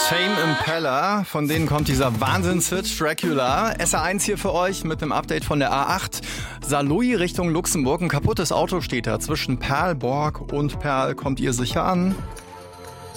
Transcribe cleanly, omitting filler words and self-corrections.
Tame Impala, von denen kommt dieser Wahnsinnshit Dracula. SR1 hier für euch mit einem Update von der A8. Saarlouis Richtung Luxemburg. Ein kaputtes Auto steht da zwischen Perlborg und Perl. Kommt ihr sicher an?